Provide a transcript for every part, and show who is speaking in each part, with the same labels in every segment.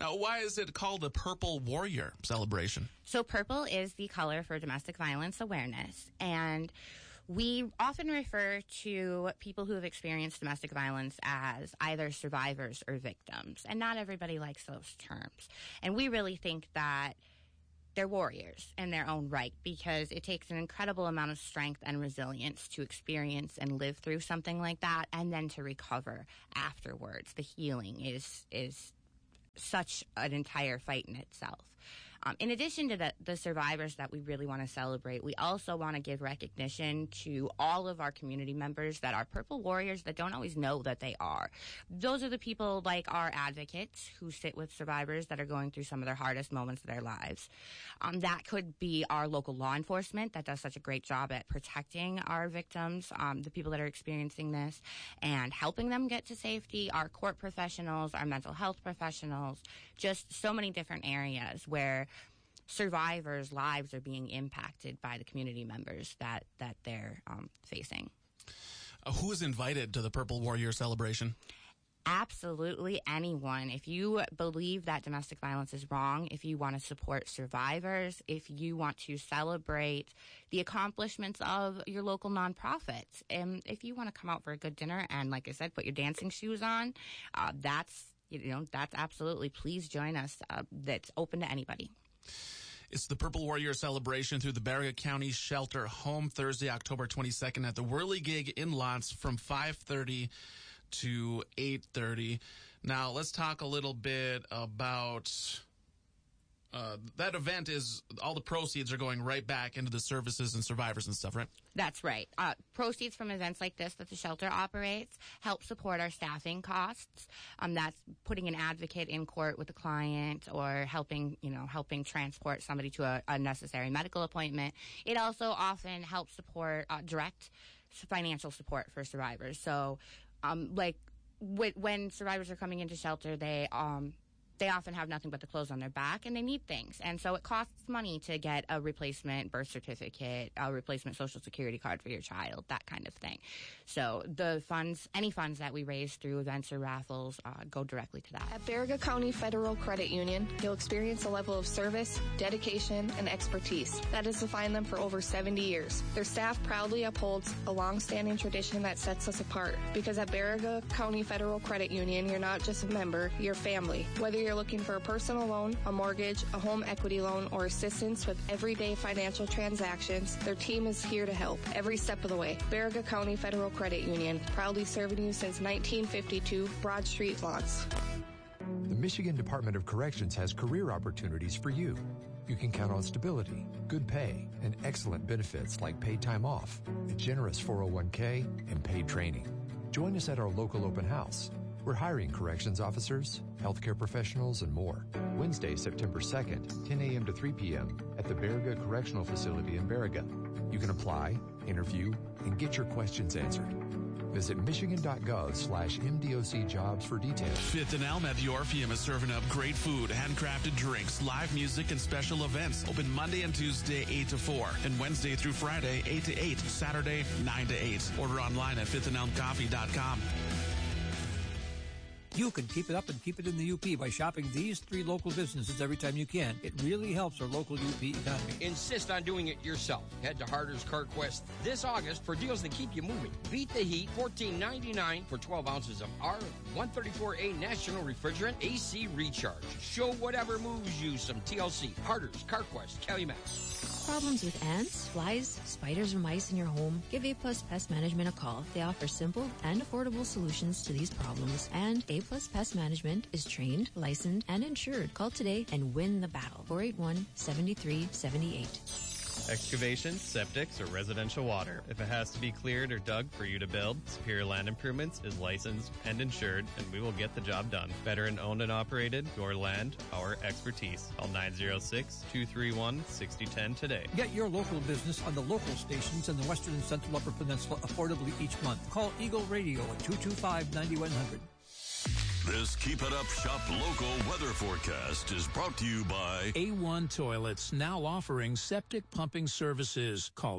Speaker 1: Now, why is it called the Purple Warrior celebration?
Speaker 2: So purple is the color for domestic violence awareness, and we often refer to people who have experienced domestic violence as either survivors or victims, and not everybody likes those terms. And we really think that they're warriors in their own right, because it takes an incredible amount of strength and resilience to experience and live through something like that, and then to recover afterwards. The healing is such an entire fight in itself. In addition to the survivors that we really want to celebrate, we also want to give recognition to all of our community members that are Purple Warriors that don't always know that they are. Those are the people like our advocates who sit with survivors that are going through some of their hardest moments of their lives. That could be our local law enforcement that does such a great job at protecting our victims, the people that are experiencing this, and helping them get to safety, our court professionals, our mental health professionals, just so many different areas where survivors' lives are being impacted by the community members that they're facing.
Speaker 1: Who is invited to the Purple Warrior celebration?
Speaker 2: Absolutely anyone. If you believe that domestic violence is wrong, if you want to support survivors, if you want to celebrate the accomplishments of your local nonprofits, and if you want to come out for a good dinner and, like I said, put your dancing shoes on, that's absolutely, please join us. That's open to anybody.
Speaker 1: It's the Purple Warrior celebration through the Baraga County Shelter Home, Thursday, October 22nd at the Whirligig in Lots from 5:30 to 8:30. Now, let's talk a little bit about that event. Is all the proceeds are going right back into the services and survivors and stuff, right?
Speaker 2: That's right. Proceeds from events like this that the shelter operates help support our staffing costs. That's putting an advocate in court with a client, or helping transport somebody to a necessary medical appointment. It also often helps support direct financial support for survivors. So, when survivors are coming into shelter, they often have nothing but the clothes on their back, and they need things. And so it costs money to get a replacement birth certificate, a replacement social security card for your child, that kind of thing. So the funds, any funds that we raise through events or raffles, go directly to that.
Speaker 3: At Baraga County Federal Credit Union, you'll experience a level of service, dedication, and expertise that has defined them for over 70 years. Their staff proudly upholds a long-standing tradition that sets us apart, because at Baraga County Federal Credit Union, you're not just a member, you're family. Whether you're looking for a personal loan, a mortgage, a home equity loan, or assistance with everyday financial transactions, their team is here to help every step of the way. Baraga County Federal Credit Union, proudly serving you since 1952, Broad Street, Lawrence.
Speaker 4: The Michigan Department of Corrections has career opportunities for you. You can count on stability, good pay, and excellent benefits like paid time off, a generous 401k, and paid training. Join us at our local open house. We're hiring corrections officers, healthcare professionals, and more. Wednesday, September 2nd, 10 a.m. to 3 p.m. at the Baraga Correctional Facility in Baraga. You can apply, interview, and get your questions answered. Visit michigan.gov/MDOC jobs for details.
Speaker 1: Fifth and Elm at the Orpheum is serving up great food, handcrafted drinks, live music, and special events. Open Monday and Tuesday, 8 to 4, and Wednesday through Friday, 8 to 8, Saturday, 9 to 8. Order online at fifthandelmcoffee.com.
Speaker 5: You can keep it up and keep it in the UP by shopping these 3 local businesses every time you can. It really helps our local UP economy.
Speaker 6: Insist on doing it yourself. Head to Harder's CarQuest this August for deals that keep you moving. Beat the heat, $14.99 for 12 ounces of R134A National Refrigerant AC Recharge. Show whatever moves you some TLC. Harder's CarQuest, Calumet.
Speaker 7: Problems with ants, flies, spiders, or mice in your home? Give A Plus Pest Management a call. They offer simple and affordable solutions to these problems. And A Plus Pest Management is trained, licensed, and insured. Call today and win the battle. 481-7378.
Speaker 8: Excavations, septics, or residential water. If it has to be cleared or dug for you to build, Superior Land Improvements is licensed and insured, and we will get the job done. Veteran owned and operated, your land, our expertise. Call 906-231-6010 today.
Speaker 5: Get your local business on the local stations in the Western and Central Upper Peninsula affordably each month. Call Eagle Radio at 225-9100.
Speaker 9: This Keep It Up Shop Local weather forecast is brought to you by
Speaker 10: A1 Toilets, now offering septic pumping services. Call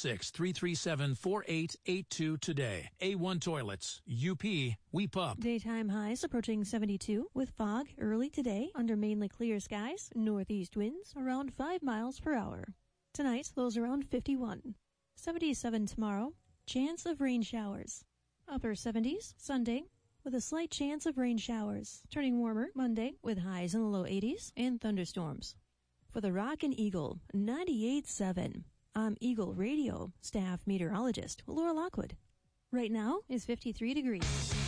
Speaker 10: 906-337-4882 today. A1 Toilets, UP, we pump.
Speaker 11: Daytime highs approaching 72 with fog early today under mainly clear skies, northeast winds around 5 miles per hour. Tonight, lows around 51. 77 tomorrow, chance of rain showers. Upper 70s Sunday, with a slight chance of rain showers. Turning warmer Monday with highs in the low 80s and thunderstorms. For the Rockin' Eagle 98.7, I'm Eagle Radio staff meteorologist Laura Lockwood. Right now is 53 degrees.